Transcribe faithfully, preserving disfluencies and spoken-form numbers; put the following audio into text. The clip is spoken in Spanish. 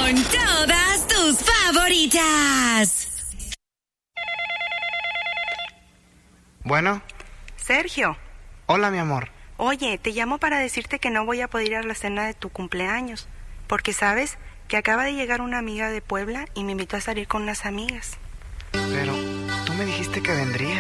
con todas tus favoritas. Bueno. Sergio. Hola, mi amor. Oye, te llamo para decirte que no voy a poder ir a la cena de tu cumpleaños, porque sabes que acaba de llegar una amiga de Puebla y me invitó a salir con unas amigas. Pero tú me dijiste que vendría.